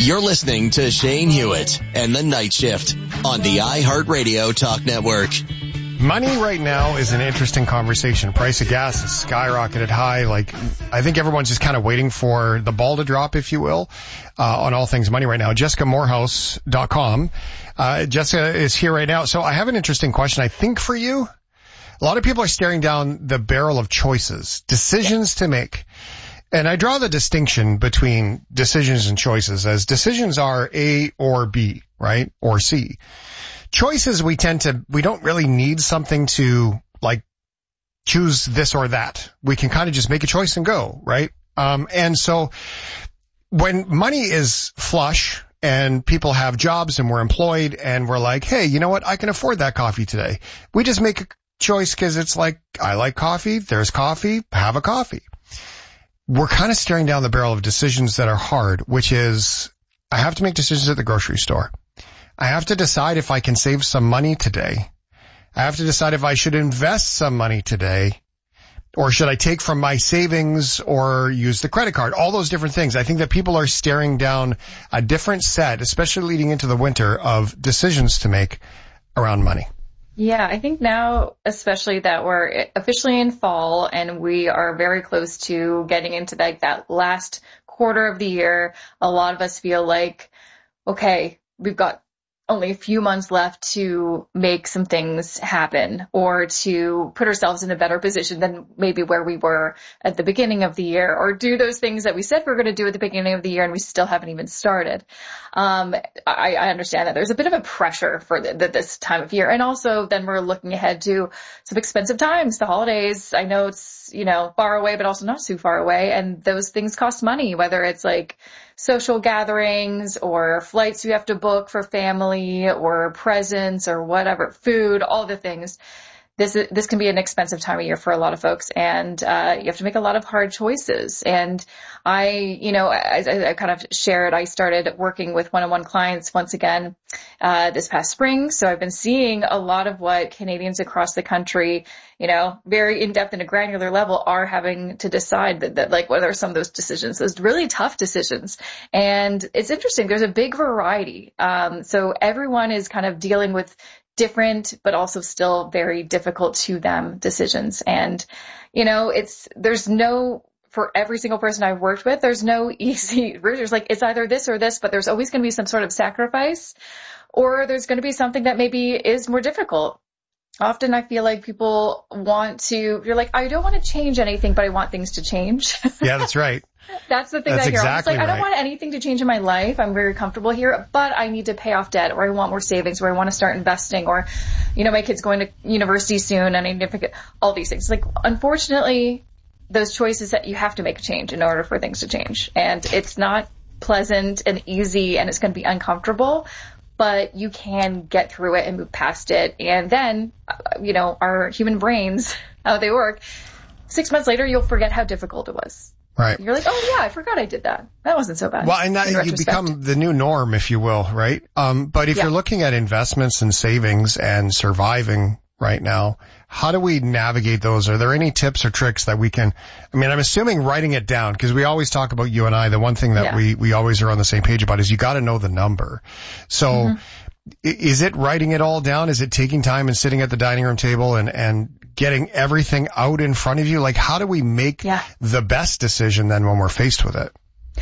You're listening to Shane Hewitt and the Night Shift on the iHeartRadio Talk Network. Money right now is an interesting conversation. Price of gas is skyrocketed high. I think everyone's just kind of waiting for the ball to drop, if you will, on all things money right now. JessicaMorehouse.com. Jessica is here right now. So I have an interesting question, I think, for you. A lot of people are staring down the barrel of choices, decisions to make. And I draw the distinction between decisions and choices, as decisions are A or B, right? Or C. Choices, we don't really need something to choose this or that. We can kind of just make a choice and go, right? And so when money is flush and people have jobs and we're employed and we're like, hey, you know what? I can afford that coffee today. We just make a choice because it's like, I like coffee. There's coffee. Have a coffee. We're kind of staring down the barrel of decisions that are hard, which is I have to make decisions at the grocery store. I have to decide if I can save some money today. I have to decide if I should invest some money today, or should I take from my savings or use the credit card? All those different things. I think that people are staring down a different set, especially leading into the winter, of decisions to make around money. Yeah, I think now, especially that we're officially in fall and we are very close to getting into that last quarter of the year, a lot of us feel like, okay, we've got only a few months left to make some things happen or to put ourselves in a better position than maybe where we were at the beginning of the year, or do those things that we said we were going to do at the beginning of the year and we still haven't even started. I understand that there's a bit of a pressure for this time of year. And also then we're looking ahead to some expensive times, the holidays. I know it's, far away, but also not too far away. And those things cost money, whether it's social gatherings or flights you have to book for family or presents or whatever, food, all the things. This can be an expensive time of year for a lot of folks, and you have to make a lot of hard choices. And I kind of shared, I started working with one-on-one clients once again this past spring. So I've been seeing a lot of what Canadians across the country, very in-depth and a granular level, are having to decide that what are some of those decisions, those really tough decisions. And it's interesting. There's a big variety. So everyone is kind of dealing with different, but also still very difficult to them decisions. And, for every single person I've worked with, there's no easy route. There's it's either this or this, but there's always going to be some sort of sacrifice, or there's going to be something that maybe is more difficult. Often I feel like people you're like, I don't want to change anything, but I want things to change. Yeah, that's right. That's the thing that's I hear. Exactly I don't want anything to change in my life. I'm very comfortable here, but I need to pay off debt, or I want more savings, or I want to start investing, or, my kid's going to university soon and I need to pick all these things. Unfortunately, those choices that you have to make a change in order for things to change. And it's not pleasant and easy, and it's going to be uncomfortable, but you can get through it and move past it. And then, our human brains, how they work, 6 months later, you'll forget how difficult it was. Right. You're like, oh yeah, I forgot I did that. That wasn't so bad. Well, and that you become the new norm, if you will, right? But if you're looking at investments and savings and surviving right now, how do we navigate those? Are there any tips or tricks that we can, I'm assuming writing it down, because we always talk about, you and I, the one thing that we always are on the same page about is you got to know the number. So is it writing it all down? Is it taking time and sitting at the dining room table and getting everything out in front of you? How do we make the best decision then when we're faced with it?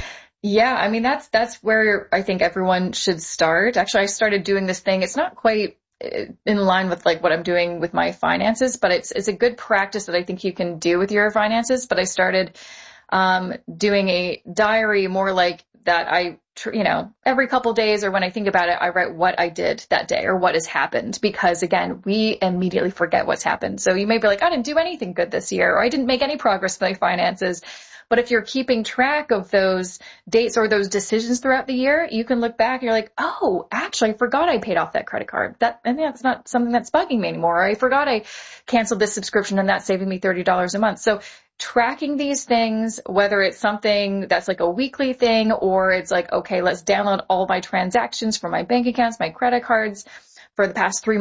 Yeah, that's where I think everyone should start. Actually, I started doing this thing. It's not quite in line with what I'm doing with my finances, but it's a good practice that I think you can do with your finances. But I started doing a diary more like that. Every couple days, or when I think about it, I write what I did that day or what has happened, because again, we immediately forget what's happened. So you may be like, I didn't do anything good this year, or I didn't make any progress with my finances. But if you're keeping track of those dates or those decisions throughout the year, you can look back and you're like, oh, actually, I forgot I paid off that credit card. That's not something that's bugging me anymore. Or I forgot I canceled this subscription and that's saving me $30 a month. So tracking these things, whether it's something that's a weekly thing, or it's okay, let's download all my transactions from my bank accounts, my credit cards for the past 3